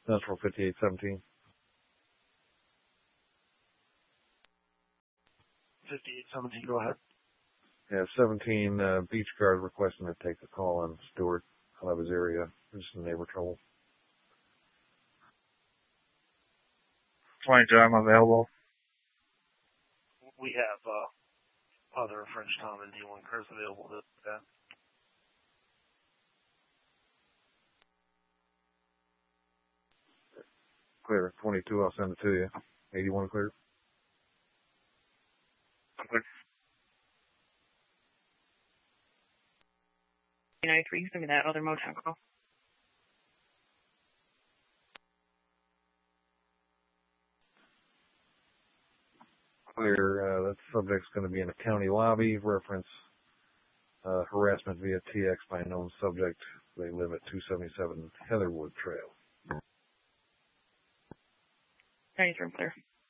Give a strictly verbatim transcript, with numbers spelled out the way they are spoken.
Central fifty-eight seventeen. fifty-eight seventeen, go ahead. Yeah, seventeen, uh, beach guard requesting to take the call on Stewart out of his area. Just in neighbor trouble. twenty-two, I'm available. We have uh, other Frenchtown and D one cars available to that. Clear. twenty-two, I'll send it to you. eighty-one clear. Okay. ninety-three, send me that other Motown call. Clear. Uh, that subject's going to be in the county lobby. Reference uh, harassment via T X by a known subject. They live at two seventy-seven Heatherwood Trail. ninety-three, clear.